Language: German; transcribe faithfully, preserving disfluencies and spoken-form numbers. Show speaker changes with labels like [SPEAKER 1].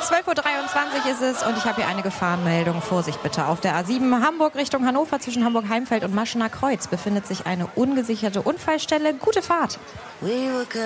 [SPEAKER 1] zwölf Uhr dreiundzwanzig ist es und ich habe hier eine Gefahrenmeldung. Vorsicht bitte. Auf der A sieben Hamburg Richtung Hannover zwischen Hamburg-Heimfeld und Maschener Kreuz befindet sich eine ungesicherte Unfallstelle. Gute Fahrt.